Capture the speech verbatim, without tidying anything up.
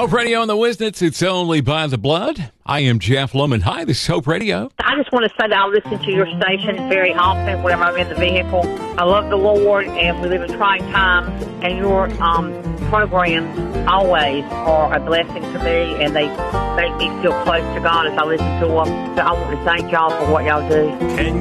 Hope Radio on the Wisnits. It's only by the blood. I am Jeff Lohman. Hi, this is Hope Radio. I just want to say that I listen to your station very often whenever I'm in the vehicle. I love the Lord, and we live in trying times, and your um, programs always are a blessing to me, and they make me feel close to God as I listen to them. So I want to thank y'all for what y'all do. Can